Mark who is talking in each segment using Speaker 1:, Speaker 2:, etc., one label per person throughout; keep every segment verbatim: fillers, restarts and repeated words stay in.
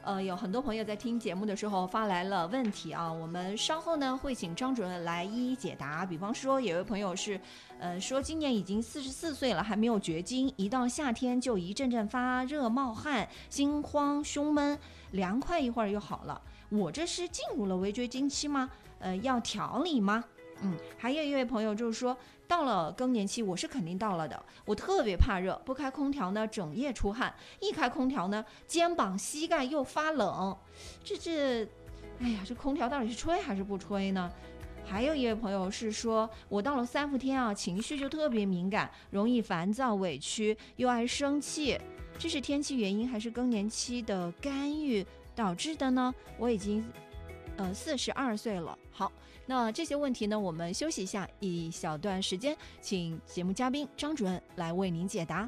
Speaker 1: 呃，有很多朋友在听节目的时候发来了问题啊，我们稍后呢会请张主任来一一解答。比方说，有位朋友是，呃，说今年已经四十四岁了，还没有绝经，一到夏天就一阵阵发热冒汗，心慌胸闷，凉快一会儿又好了。我这是进入了围绝经期吗？呃，要调理吗？嗯，还有一位朋友就是说，到了更年期，我是肯定到了的。我特别怕热，不开空调呢，整夜出汗；一开空调呢，肩膀、膝盖又发冷。这这，哎呀，这空调到底是吹还是不吹呢？还有一位朋友是说，我到了三伏天啊，情绪就特别敏感，容易烦躁、委屈，又爱生气。这是天气原因还是更年期的干预导致的呢？我已经呃四十二岁了。好。那这些问题呢，我们休息一下，一小段时间，请节目嘉宾张主任来为您解答。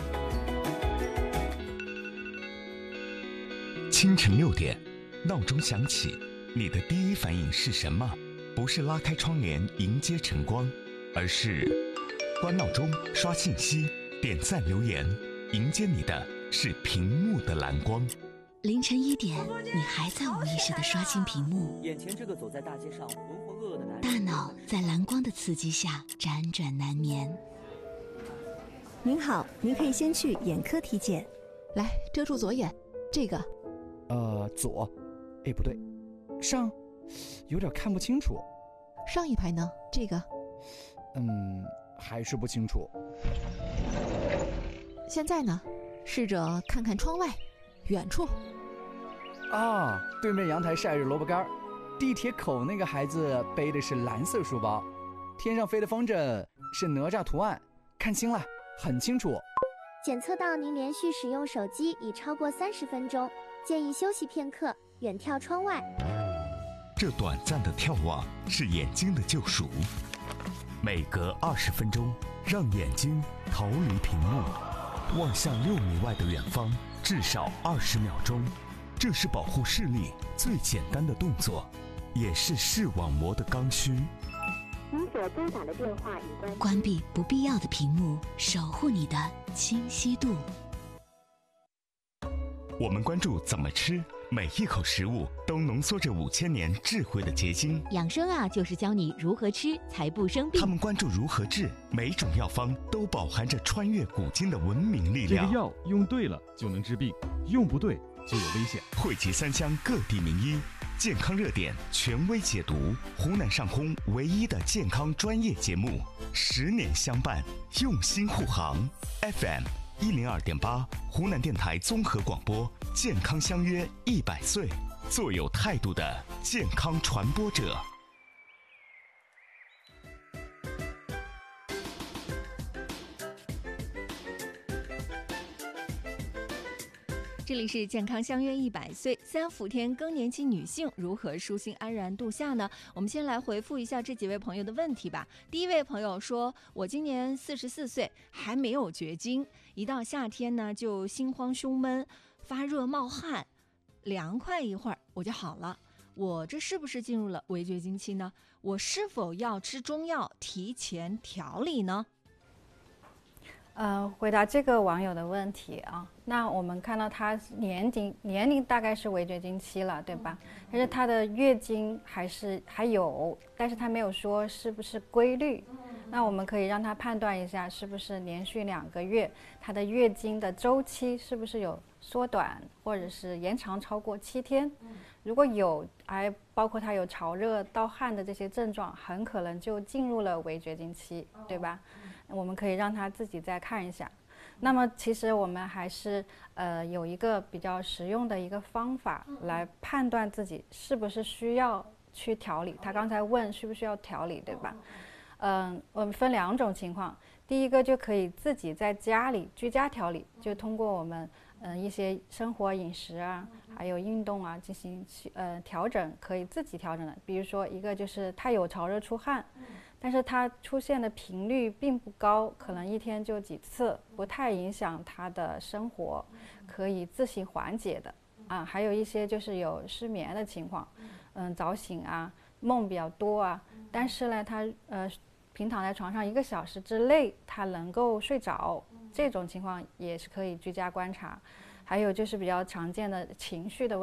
Speaker 2: 清晨六点，闹钟响起，你的第一反应是什么？不是拉开窗帘迎接晨光，而是关闹钟、刷信息、点赞留言，迎接你的是屏幕的蓝光。
Speaker 3: 凌晨一点，你还在无意识地刷新屏幕，
Speaker 4: 眼前这个走在大街上浑浑噩噩的男人，
Speaker 3: 大脑在蓝光的刺激下辗转难眠。
Speaker 5: 您好，您可以先去眼科体检。
Speaker 6: 来，遮住左眼，这个，
Speaker 7: 呃，左，哎，不对，上，有点看不清楚。
Speaker 6: 上一排呢？这个，
Speaker 7: 嗯，还是不清楚。
Speaker 6: 现在呢？试着看看窗外，远处。
Speaker 7: 啊，对面阳台晒着萝卜干，地铁口那个孩子背的是蓝色书包，天上飞的风筝是哪吒图案，看清了，很清楚。
Speaker 8: 检测到您连续使用手机已超过三十分钟，建议休息片刻，远眺窗外。
Speaker 2: 这短暂的眺望是眼睛的救赎，每隔二十分钟，让眼睛逃离屏幕，望向六米外的远方，至少二十秒钟。这是保护视力最简单的动作，也是视网膜的刚需。
Speaker 8: 您所拨打的电话已关机。
Speaker 3: 关闭不必要的屏幕，守护你的清晰度。
Speaker 2: 我们关注怎么吃，每一口食物都浓缩着五千年智慧的结晶。
Speaker 9: 养生啊，就是教你如何吃才不生病。
Speaker 2: 他们关注如何治，每种药方都饱含着穿越古今的文明力量。
Speaker 10: 这个药用对了就能治病，用不对就有危险。
Speaker 2: 汇集三湘各地名医，健康热点权威解读，湖南上空唯一的健康专业节目，十年相伴，用心护航。F M 一零二点八，湖南电台综合广播，健康相约一百岁，做有态度的健康传播者。
Speaker 1: 这里是健康相约一百岁，三伏天更年期女性如何舒心安然度夏呢？我们先来回复一下这几位朋友的问题吧。第一位朋友说，我今年四十四岁，还没有绝经，一到夏天呢就心慌胸闷，发热冒汗，凉快一会儿我就好了。我这是不是进入了围绝经期呢？我是否要吃中药提前调理呢？
Speaker 11: 呃，回答这个网友的问题啊，那我们看到他年龄年龄大概是围绝经期了，对吧？但是他的月经还是还有，但是他没有说是不是规律。那我们可以让他判断一下，是不是连续两个月，他的月经的周期是不是有缩短，或者是延长超过七天？如果有，还包括他有潮热、盗汗的这些症状，很可能就进入了围绝经期，对吧？我们可以让他自己再看一下。那么其实我们还是呃有一个比较实用的一个方法来判断自己是不是需要去调理。他刚才问需不需要调理，对吧？嗯、呃，我们分两种情况。第一个就可以自己在家里居家调理，就通过我们嗯、呃、一些生活饮食啊，还有运动啊进行呃调整，可以自己调整的。比如说一个就是他有潮热出汗，但是它出现的频率并不高，可能一天就几次，不太影响他的生活，可以自行缓解的啊。还有一些就是有失眠的情况，嗯，早醒啊，梦比较多啊，但是呢，他呃平躺在床上一个小时之内，他能够睡着，这种情况也是可以居家观察。还有就是比较常见的情绪的问题。